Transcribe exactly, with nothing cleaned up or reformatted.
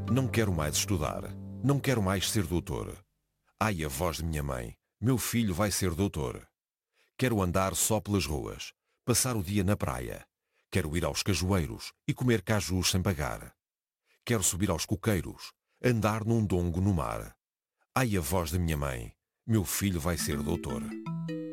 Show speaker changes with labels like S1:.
S1: Não quero mais estudar. Não quero mais ser doutor. Ai, a voz de minha mãe. Meu filho vai ser doutor. Quero andar só pelas ruas. Passar o dia na praia. Quero ir aos cajueiros e comer cajus sem pagar. Quero subir aos coqueiros. Andar num dongo no mar. Ai, a voz da minha mãe. Meu filho vai ser doutor.